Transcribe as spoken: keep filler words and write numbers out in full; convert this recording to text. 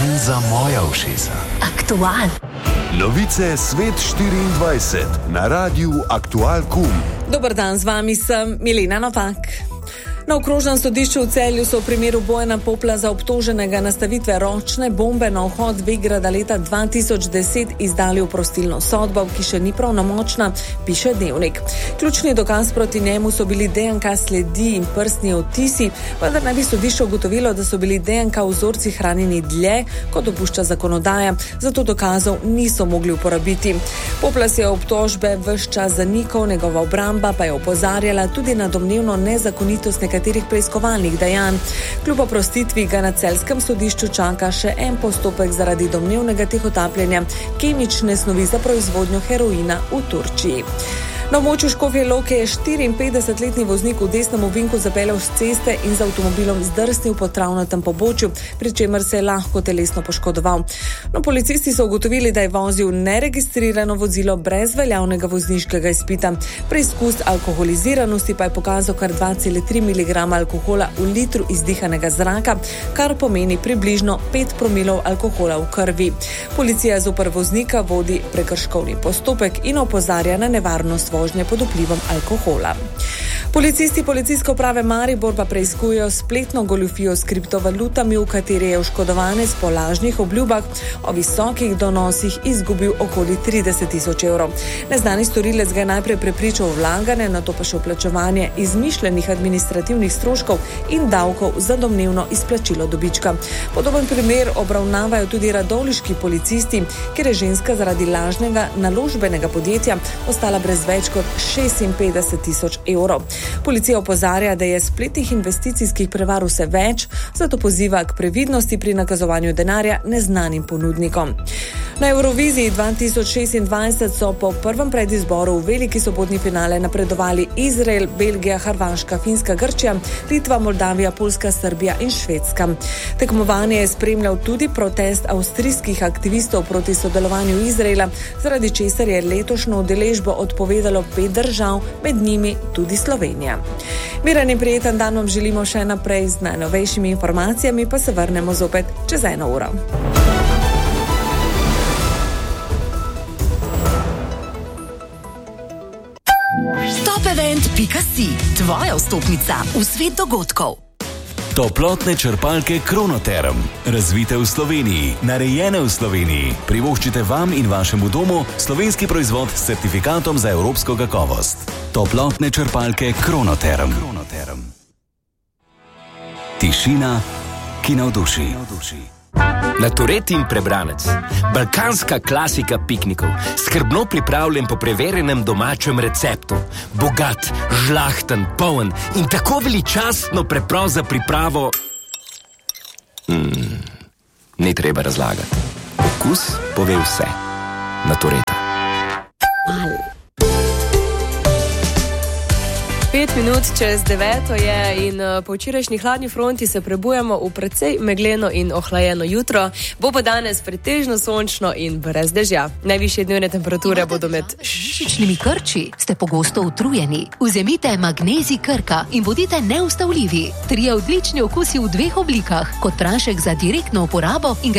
in za moja ušesa. Aktual. Novice Svet štiriindvajset na radiju Aktual Kum. Dober dan, z vami sem Milena Novak. Na okrožnem sodišču v Celju so v primeru Bojana Popla za obtoženega nastavitve ročne bombe na vhod Vegrada leta dva tisoč deset izdali oprostilno sodbo, ki še ni pravnomočna, piše Dnevnik. Ključni dokaz proti njemu so bili D N K sledi in prstni odtisi, vendar naj bi sodišče ugotovilo, da so bili D N K vzorci hranjeni dlje, kot dopušča zakonodaja, zato dokazov niso mogli uporabiti. Poplas je obtožbe ves čas zanikal, njegova obramba pa je opozarjala tudi na domnevno nezakonitost nekaterih preiskovalnih dejanj. Kljub oprostitvi ga na celjskem sodišču čaka še en postopek zaradi domnevnega tihotapljenja kemične snovi za proizvodnjo heroina v Turčiji. Na območju Škofje Loke je štiriinpetdesetletni voznik v desnem ovinku zapeljal s ceste in z avtomobilom zdrsnil po travnatem pobočju, pri čemer se je lahko telesno poškodoval. No, policisti so ugotovili, da je vozil neregistrirano vozilo brez veljavnega vozniškega izpita. Preizkus alkoholiziranosti pa je pokazal kar dva cela tri miligrama alkohola v litru izdihanega zraka, kar pomeni približno pet promilov alkohola v krvi. Policija zoper voznika vodi prekrškovni postopek in opozarja na nevarnost vožnje pod vplivom alkohola. Policisti policijske uprave Maribor pa preiskujejo spletno goljufijo s kriptovalutami, v kateri je oškodovanec po lažnih obljubah o visokih donosih izgubil okoli trideset tisoč evrov. Neznani storilec ga je najprej prepričal v vlaganje, nato pa še plačevanje izmišljenih administrativnih stroškov in davkov za domnevno izplačilo dobička. Podoben primer obravnavajo tudi radovljiški policisti, kjer je ženska zaradi lažnega naložbenega podjetja ostala brez več kot šestinpetdeset tisoč evrov. Policija opozarja, da je spletnih investicijskih prevar vse več, zato poziva k previdnosti pri nakazovanju denarja neznanim ponudnikom. Na Euroviziji dva tisoč šestindvajset so po prvem predizboru v veliki sobotni finale napredovali Izrael, Belgija, Hrvaška, Finska, Grčija, Litva, Moldavija, Poljska, Srbija in Švedska. Tekmovanje je spremljal tudi protest avstrijskih aktivistov proti sodelovanju Izraela, zaradi česar je letošnjo udeležbo odpovedalo pet držav, med njimi tudi Slovenija. Miren in prijeten dan vam želimo še naprej, z najnovejšimi informacijami pa se vrnemo zopet čez eno uro. top event pika si, tvoja vstopnica v svet dogodkov. Toplotne črpalke Kronoterm. Razvite v Sloveniji, narejene v Sloveniji. Privoščite vam in vašemu domu slovenski proizvod s certifikatom za evropsko kakovost. Toplotne črpalke Kronoterm. Kronoterm. Tišina, ki navduši. Latoret in prebranec. Balkanska klasika piknikov. Skrbno pripravljen po preverjenem domačem receptu. Bogat, žlahten, poln in tako veličastno preprost za pripravo. Mm, ni treba razlagati. Okus pove vse. Latoreta. Pet minut čez deveto je in po včerajšnji hladni fronti se prebujamo v precej megleno in ohlajeno jutro. Bo pa danes pretežno sončno in brez dežja. Najvišje dnevne temperature Imate bodo med... Mišičnimi krči ste pogosto utrujeni. Vzemite magnezij Krka in bodite neustavljivi. Trije odlični okusi v dveh oblikah, kot prašek za direktno uporabo in